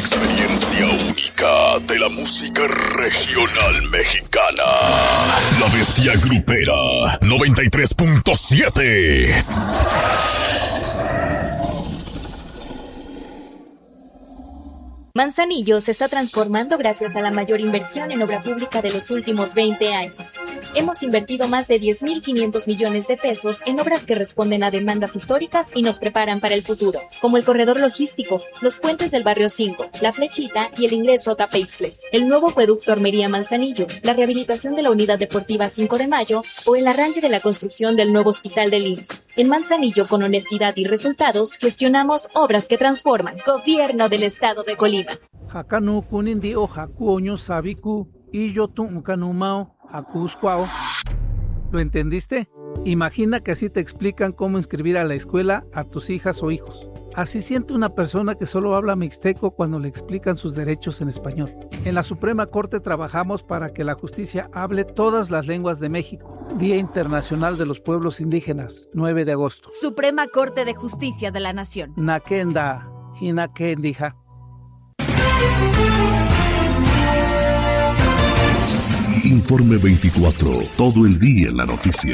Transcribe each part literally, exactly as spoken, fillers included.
experiencia única de la música regional mexicana. La Bestia Grupera noventa y tres punto siete. Manzanillo se está transformando gracias a la mayor inversión en obra pública de los últimos veinte años. Hemos invertido más de diez mil quinientos millones de pesos en obras que responden a demandas históricas y nos preparan para el futuro, como el corredor logístico, los puentes del Barrio cinco, la Flechita y el ingreso a Tapeixles, el nuevo acueducto Armería-Manzanillo, la rehabilitación de la unidad deportiva cinco de mayo o el arranque de la construcción del nuevo hospital del I M S S. En Manzanillo, con honestidad y resultados, gestionamos obras que transforman. Gobierno del Estado de Colima. Hakanu kunindi o hakuoño sabiku y yo tu ukanumao hakuscuao. ¿Lo entendiste? Imagina que así te explican cómo inscribir a la escuela a tus hijas o hijos. Así siente una persona que solo habla mixteco cuando le explican sus derechos en español. En la Suprema Corte trabajamos para que la justicia hable todas las lenguas de México. Día Internacional de los Pueblos Indígenas, nueve de agosto. Suprema Corte de Justicia de la Nación. Nakenda, hinakendija. Informe veinticuatro, todo el día en la noticia.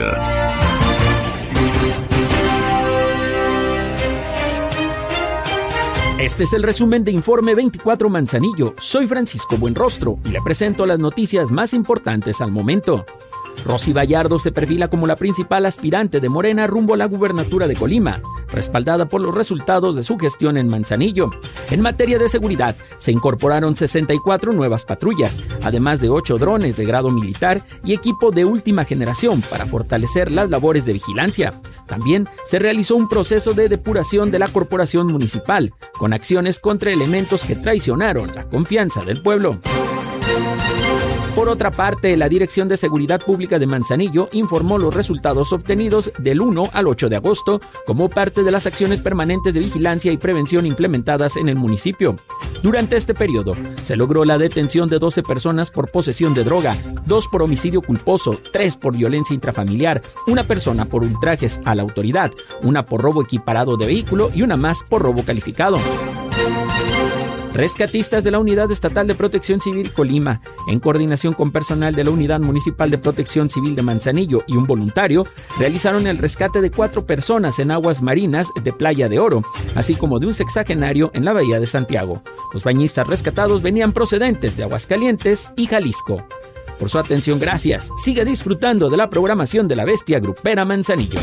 Este es el resumen de Informe veinticuatro Manzanillo. Soy Francisco Buenrostro y le presento las noticias más importantes al momento. Rosy Vallardo se perfila como la principal aspirante de Morena rumbo a la gubernatura de Colima, respaldada por los resultados de su gestión en Manzanillo. En materia de seguridad, se incorporaron sesenta y cuatro nuevas patrullas, además de ocho drones de grado militar y equipo de última generación para fortalecer las labores de vigilancia. También se realizó un proceso de depuración de la corporación municipal, con acciones contra elementos que traicionaron la confianza del pueblo. Por otra parte, la Dirección de Seguridad Pública de Manzanillo informó los resultados obtenidos del uno al ocho de agosto como parte de las acciones permanentes de vigilancia y prevención implementadas en el municipio. Durante este periodo, se logró la detención de doce personas por posesión de droga, dos por homicidio culposo, tres por violencia intrafamiliar, una persona por ultrajes a la autoridad, una por robo equiparado de vehículo y una más por robo calificado. Rescatistas de la Unidad Estatal de Protección Civil Colima, en coordinación con personal de la Unidad Municipal de Protección Civil de Manzanillo y un voluntario, realizaron el rescate de cuatro personas en aguas marinas de Playa de Oro, así como de un sexagenario en la Bahía de Santiago. Los bañistas rescatados venían procedentes de Aguascalientes y Jalisco. Por su atención, gracias. Sigue disfrutando de la programación de la Bestia Grupera Manzanillo.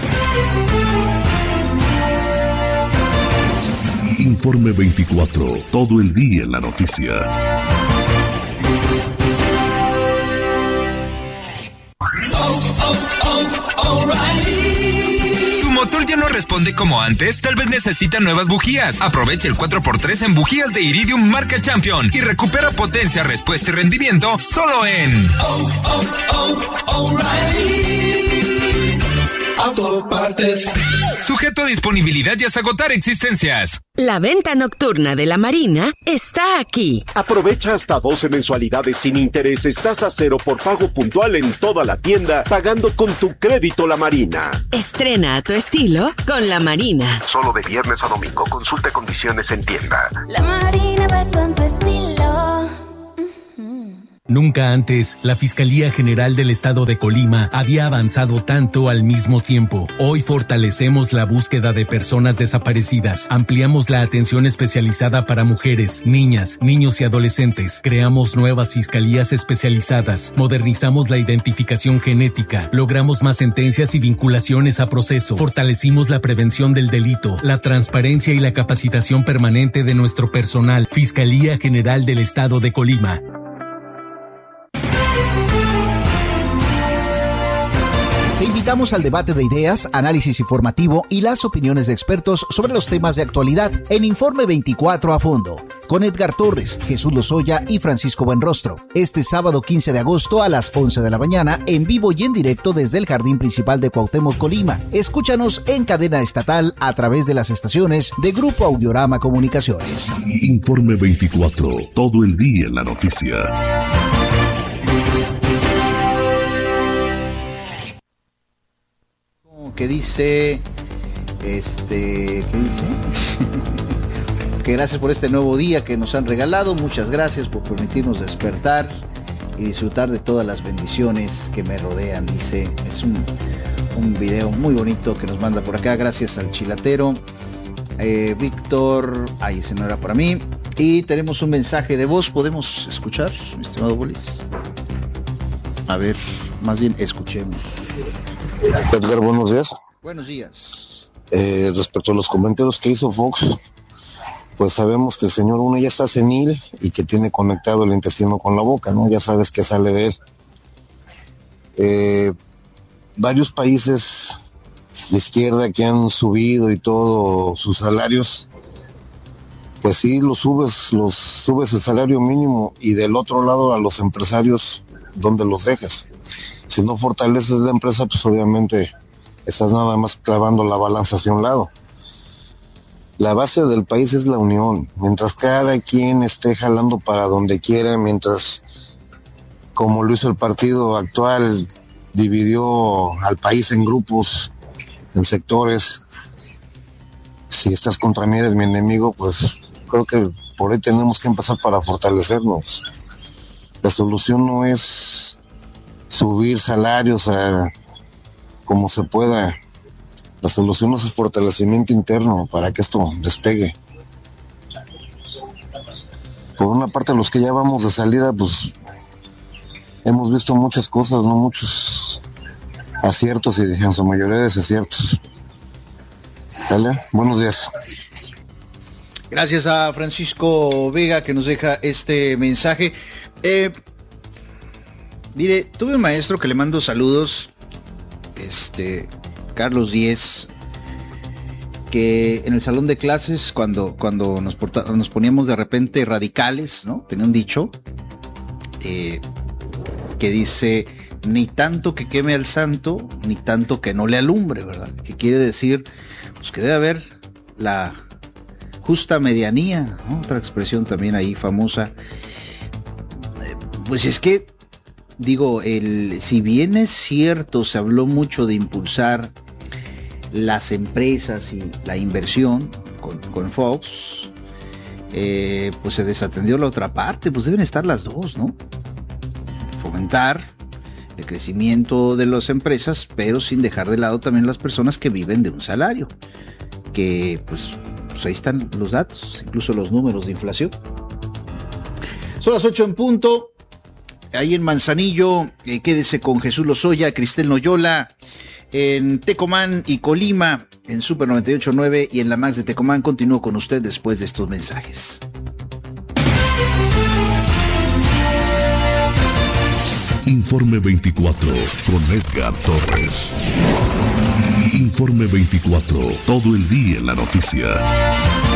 Informe veinticuatro, todo el día en la noticia. Oh, oh, oh, O'Reilly. ¿Tu motor ya no responde como antes? Tal vez necesita nuevas bujías. Aprovecha el cuatro por tres en bujías de Iridium marca Champion y recupera potencia, respuesta y rendimiento solo en oh, oh, oh, O'Reilly Autopartes. Sujeto a disponibilidad y hasta agotar existencias. La venta nocturna de la Marina está aquí. Aprovecha hasta doce mensualidades sin intereses, tasa cero por pago puntual en toda la tienda, pagando con tu crédito La Marina. Estrena a tu estilo con La Marina. Solo de viernes a domingo. Consulta condiciones en tienda. La Marina va con tu estilo. Nunca antes, la Fiscalía General del Estado de Colima había avanzado tanto al mismo tiempo. Hoy fortalecemos la búsqueda de personas desaparecidas, ampliamos la atención especializada para mujeres, niñas, niños y adolescentes, creamos nuevas fiscalías especializadas, modernizamos la identificación genética, logramos más sentencias y vinculaciones a proceso, fortalecimos la prevención del delito, la transparencia y la capacitación permanente de nuestro personal. Fiscalía General del Estado de Colima. Te invitamos al debate de ideas, análisis informativo y las opiniones de expertos sobre los temas de actualidad en Informe veinticuatro a fondo, con Edgar Torres, Jesús Lozoya y Francisco Buenrostro. Este sábado quince de agosto a las once de la mañana, en vivo y en directo desde el Jardín Principal de Cuauhtémoc, Colima. Escúchanos en cadena estatal a través de las estaciones de Grupo Audiorama Comunicaciones. Informe veinticuatro, todo el día en la noticia. Que dice, este, ¿qué dice? que gracias por este nuevo día que nos han regalado, muchas gracias por permitirnos despertar y disfrutar de todas las bendiciones que me rodean, dice. Es un, un video muy bonito que nos manda por acá, gracias al chilatero. Eh, Víctor, ay, ese no era para mí. Y tenemos un mensaje de voz, ¿podemos escuchar, mi estimado Bolis? A ver, más bien escuchemos. Edgar, buenos días. Buenos días. Eh, respecto a los comentarios que hizo Fox, pues sabemos que el señor uno ya está senil y que tiene conectado el intestino con la boca, ¿no? Ya sabes que sale de él. Eh, varios países de izquierda que han subido y todo sus salarios, pues sí, los subes, los subes el salario mínimo y del otro lado a los empresarios, ¿dónde los dejas? Si no fortaleces la empresa, pues obviamente estás nada más clavando la balanza hacia un lado. La base del país es la unión. Mientras cada quien esté jalando para donde quiera, mientras, como lo hizo el partido actual, dividió al país en grupos, en sectores, si estás contra mí eres mi enemigo, pues creo que por ahí tenemos que empezar para fortalecernos. La solución no es subir salarios a como se pueda. La solución es el fortalecimiento interno para que esto despegue. Por una parte, los que ya vamos de salida, pues hemos visto muchas cosas, no muchos aciertos y en su mayoría desaciertos. ¿Vale? Buenos días. Gracias a Francisco Vega que nos deja este mensaje. Eh, mire, tuve un maestro que le mando saludos, este Carlos Díez, que en el salón de clases cuando, cuando nos, porta, nos poníamos de repente radicales, ¿no? Tenía un dicho eh, que dice: ni tanto que queme al santo, ni tanto que no le alumbre, ¿verdad? Que quiere decir, pues que debe haber la justa medianía, ¿no? Otra expresión también ahí famosa. Eh, pues es que, digo, el, si bien es cierto, se habló mucho de impulsar las empresas y la inversión con, con Fox, eh, pues se desatendió la otra parte, pues deben estar las dos, ¿no? Fomentar el crecimiento de las empresas, pero sin dejar de lado también las personas que viven de un salario, que pues, pues ahí están los datos, incluso los números de inflación. Son las ocho en punto, ahí en Manzanillo, eh, quédese con Jesús Lozoya, Cristel Noyola, en Tecomán y Colima, en Super noventa y ocho punto nueve y en la Max de Tecomán. Continúo con usted después de estos mensajes. Informe veinticuatro con Edgar Torres. Informe veinticuatro, todo el día en la noticia.